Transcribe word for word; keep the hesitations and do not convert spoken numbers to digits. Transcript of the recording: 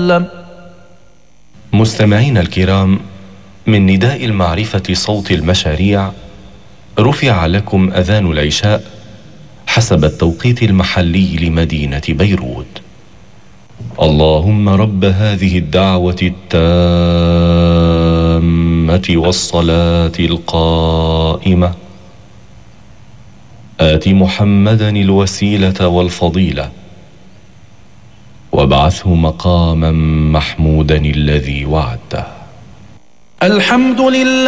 وسلم. مستمعين الكرام، من نداء المعرفة صوت المشاريع رفع لكم أذان العشاء حسب التوقيت المحلي لمدينة بيروت. اللهم رب هذه الدعوة التامة والصلاة القائمة آت محمدا الوسيلة والفضيلة وابعثه مقاما محمودا الذي وعدته. الحمد لله.